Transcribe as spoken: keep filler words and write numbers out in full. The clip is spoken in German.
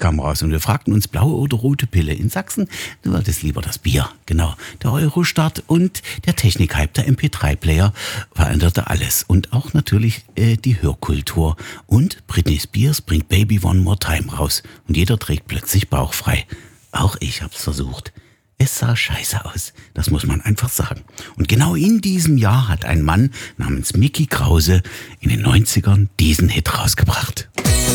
kam raus und wir fragten uns, blaue oder rote Pille. In Sachsen war das lieber das Bier. Genau, der Eurostart und der Technikhype, der M P drei Player veränderte alles. Und auch natürlich äh, die Hörkultur. Und Britney Spears bringt Baby One More Time raus. Und jeder trägt plötzlich bauchfrei. Auch ich hab's versucht. Es sah scheiße aus, das muss man einfach sagen. Und genau in diesem Jahr hat ein Mann namens Mickey Krause in den neunzigern diesen Hit rausgebracht.